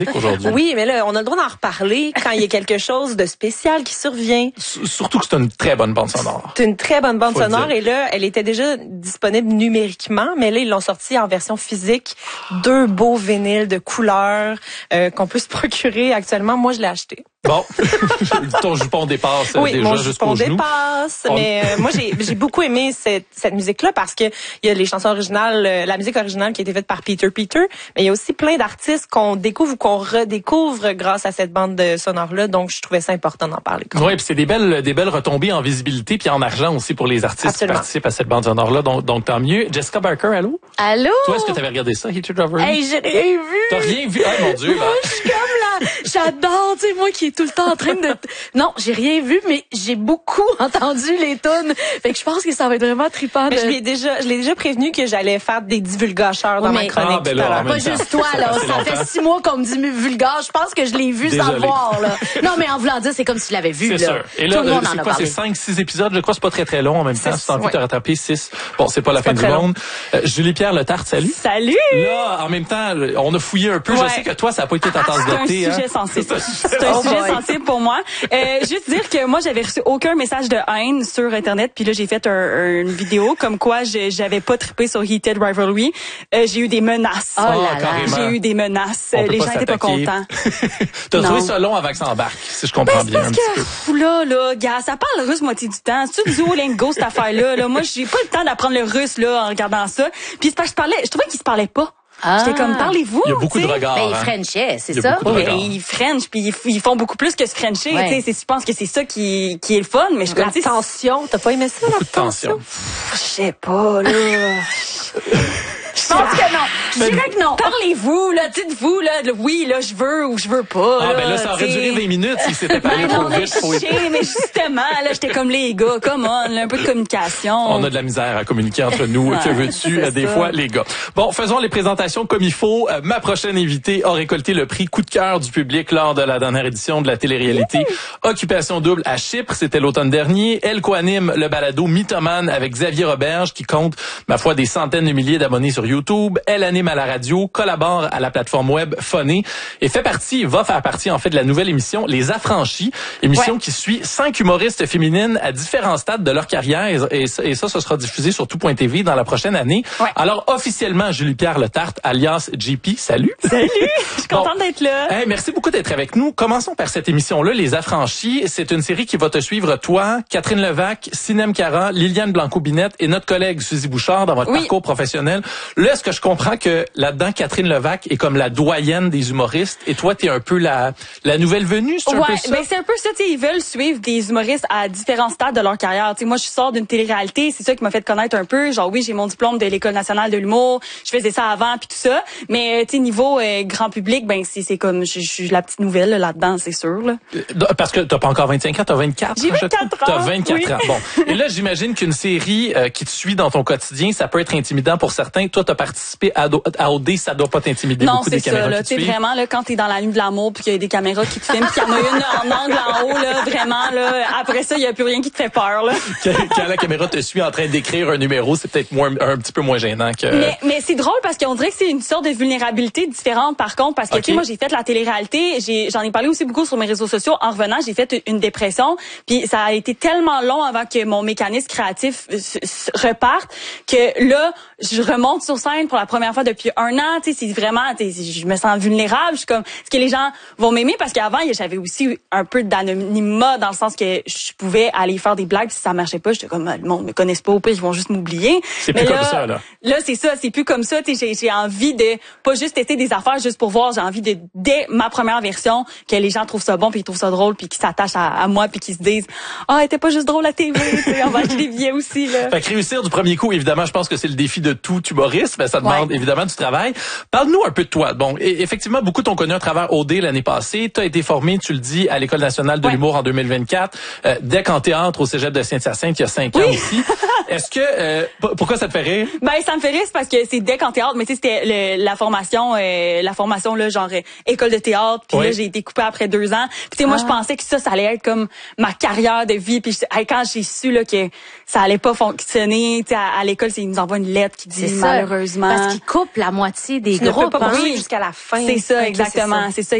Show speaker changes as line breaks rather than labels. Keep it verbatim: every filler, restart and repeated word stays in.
aujourd'hui.
Oui, mais là, on a le droit d'en reparler quand il y a quelque chose de spécial qui survient.
S- surtout que c'est une très bonne bande sonore.
C'est une très bonne bande
Faut
sonore
dire.
et là, elle était déjà disponible numériquement, mais là, ils l'ont sortie en version physique. Deux beaux vinyles de couleurs euh, qu'on peut se procurer actuellement. Moi, je l'ai acheté.
Bon, ton jupon dépasse
Oui,
déjà
mon
jusqu'au
jupon
genou.
dépasse,
On-
mais euh, moi j'ai j'ai beaucoup aimé cette cette musique-là parce que il y a les chansons originales, euh, la musique originale qui a été faite par Peter Peter, mais il y a aussi plein d'artistes qu'on découvre ou qu'on redécouvre grâce à cette bande de sonore-là, donc je trouvais ça important d'en parler.
Oui, puis c'est des belles des belles retombées en visibilité puis en argent aussi pour les artistes
Absolument.
qui participent à cette bande sonore-là, donc, donc tant mieux. Jessica Barker, allô?
Allô?
Toi, est-ce que tu avais regardé ça, Heated Over?
Hey, j'ai rien vu.
T'as rien vu? Ah, mon Dieu, là.
Moi, je suis comme là. J'adore, tu sais, moi qui est tout le temps en train de... Non, j'ai rien vu, mais j'ai beaucoup entendu les tunes. Fait que je pense que ça va être vraiment trippant.
Mais
de...
je l'ai déjà je l'ai déjà prévenu que j'allais faire des divulgateurs dans
Oui,
ma
mais-
chronique
Ah, ben
tout
là,
à
en
l'heure.
même
Pas
temps.
juste toi, là.
Ça fait
Ça
longtemps.
fait six mois qu'on me dit vulgaire. Je pense que je l'ai vu sans
Désolé.
voir, là. Non, mais en voulant dire, c'est comme si tu l'avais vu,
C'est
là.
sûr. Et là,
tout le monde
c'est
en a
quoi?
parlé.
C'est cinq, six épisodes. Je crois que c'est pas très, très long en même temps.
Six,
Si t'as envie
ouais.
de te rattraper six. Bon, c'est pas la fin
pas
du
très
monde. Euh, Julie-Pierre Letarte, salut.
Salut!
Là, en même temps, on a fouillé un peu.
Ouais.
Je sais que toi, ça a pas été ta tasse
C'est
de
un
thé, hein?
sujet sensible.
C'est un
C'est un
Oh
sujet
boy.
sensible pour moi. Euh, juste dire que moi, j'avais reçu aucun message de haine sur Internet. Puis là, j'ai fait un, un- une vidéo comme quoi je- j'avais pas trippé sur Heated Rivalry. Euh, j'ai eu des menaces.
Oh là
Ah,
là.
carrément.
J'ai eu des menaces.
On peut
Les
pas
gens étaient pas
s'attaquer.
contents.
T'as
Non.
trouvé ça long avant que ça embarque, si je comprends
Ben, c'est
bien un
parce
petit
que,
peu.
fou là, là, gars, ça parle russe moitié du temps. C'est du Duolingo, cette affaire-là, là. Moi, j'ai pas le temps d'apprendre le russe, là, en regardant ça. Puis c'est parce que je parlais, je trouvais qu'ils se parlaient pas.
Ah.
J'étais comme, parlez-vous.
Il y a beaucoup
tu
de
sais.
regards.
Ben, ils
hein.
frenchaient, c'est
Il y a
ça?
beaucoup de
Oui,
regards.
mais ils French, puis ils, ils font beaucoup plus que se Frencher.
Ouais.
tu sais, c'est- Je pense que c'est ça qui, qui est le fun, mais je suis comme,
La
tu sais,
tension, t'as pas aimé ça,
Beaucoup
la
de tension.
je sais pas, là. Je pense que non. Je dirais que non. Parlez-vous, là, dites-vous, là, le oui, là, je veux ou je veux pas.
Ah, ben là, ça aurait
tu sais.
duré vingt minutes si c'était parlé
Ben
trop
non, mais
vite. Faut-
je sais, mais justement, là, j'étais comme les gars, come on, là, un peu de communication.
On a de la misère à communiquer entre nous. Que veux-tu,
c'est
euh, des
ça.
fois, les gars? Bon, faisons les présentations comme il faut. Euh, ma prochaine invitée a récolté le prix coup de cœur du public lors de la dernière édition de la télé-réalité Occupation double à Chypre. C'était l'automne dernier. Elle co-anime le balado Mythomane avec Xavier Roberge, qui compte, ma foi, des centaines de milliers d'abonnés sur YouTube. Elle anime à la radio, collabore à la plateforme web Phoné et fait partie, va faire partie, en fait, de la nouvelle émission Les Affranchis, émission
Ouais.
qui suit cinq humoristes féminines à différents stades de leur carrière. Et ça, et ça, ce sera diffusé sur tout point T V dans la prochaine année.
Ouais.
Alors, officiellement, Julie-Pierre Letarte, alias J P, salut.
Salut! Je suis contente d'être là.
Hey, merci beaucoup d'être avec nous. Commençons par cette émission-là, Les Affranchis. C'est une série qui va te suivre, toi, Catherine Levac, Sinem Cara, Liliane Blanco-Binette et notre collègue Suzy Bouchard dans votre
Oui.
parcours professionnel. Là, est-ce que je comprends que là-dedans, Catherine Levac est comme la doyenne des humoristes et toi, t'es un peu la, la nouvelle venue, c'est un
Ouais,
peu ça?
ben c'est un peu ça, tu sais, ils veulent suivre des humoristes à différents stades de leur carrière. Tu sais, moi je sors d'une télé-réalité, c'est ça qui m'a fait connaître un peu. Genre oui, j'ai mon diplôme de l'École nationale de l'humour, je faisais ça avant puis tout ça, mais tu sais niveau euh, grand public, ben c'est c'est comme je je suis la petite nouvelle là, là-dedans, c'est sûr là.
Euh, Parce que t'as pas encore vingt-cinq ans, t'as vingt-quatre.
J'ai
je
vingt-quatre
trouve. T'as
ans,
vingt-quatre
oui.
ans. Bon. Et là, j'imagine qu'une série euh, qui te suit dans ton quotidien, ça peut être intimidant pour certains. Toi, t'as participé à, Do- à O D, ça doit pas t'intimider
Non,
beaucoup
c'est
des
ça
caméras
là,
qui
tu
te
sais
suivent.
vraiment là quand t'es dans la nuit de l'amour puis qu'il y a des caméras qui te filment, puis qu'il y en a une en angle en haut là, vraiment là, après ça, il y a plus rien qui te fait peur là.
Quand, quand la caméra te suit en train d'écrire un numéro, c'est peut-être moins, un petit peu moins gênant que...
Mais, mais c'est drôle parce qu'on dirait que c'est une sorte de vulnérabilité différente par contre parce que
Ok.
tu sais moi j'ai fait la télé-réalité, j'ai j'en ai parlé aussi beaucoup sur mes réseaux sociaux en revenant, j'ai fait une dépression puis ça a été tellement long avant que mon mécanisme créatif se- se reparte que là je remonte sur scène pour la première fois depuis un an, tu sais c'est vraiment tu sais, je me sens vulnérable, je suis comme est-ce que les gens vont m'aimer parce qu'avant j'avais aussi un peu d'anonymat dans le sens que je pouvais aller faire des blagues puis si ça marchait pas, j'étais comme le monde me connaisse pas au pire ils vont juste m'oublier.
C'est
Mais
plus
là,
comme ça, là.
Là, c'est ça, c'est plus comme ça. Tu sais, j'ai, j'ai envie de pas juste tester des affaires juste pour voir. J'ai envie de, dès ma première version, que les gens trouvent ça bon, puis ils trouvent ça drôle, puis qu'ils s'attachent à, à moi, puis qu'ils se disent, ah, elle était pas juste drôle à T V. Tu sais, on va acheter des billets aussi là.
Fait que réussir du premier coup, évidemment, je pense que c'est le défi de tout humoriste, mais ça demande
Ouais.
évidemment du travail. Parle-nous un peu de toi. Bon, et, effectivement, beaucoup t'ont connu à travers O D l'année passée. T'as été formé, tu le dis, à l'École nationale de
Ouais.
l'humour en deux mille vingt-quatre, euh, deck en théâtre au Cégep de Saint-Hyacinthe il y a cinq ans aussi. Est-ce que euh, p- pourquoi ça te fait rire?
Ben ça me fait rire c'est parce que c'est deck en théâtre, mais tu sais c'était le- la formation, euh, la formation là genre euh, école de théâtre. Puis
Oui.
là j'ai été coupée après deux ans. Puis tu sais moi je pensais que ça ça allait être comme ma carrière de vie. Puis je- hey, quand j'ai su là que ça allait pas fonctionner, tu sais à, à l'école c'est ils nous envoient une lettre qui dit
C'est ça.
malheureusement.
Parce qu'ils coupent la moitié des
Tu ne
groupes.
peux pas
hein.
poursuivre jusqu'à la fin.
C'est ça,
Fait que
exactement. C'est ça.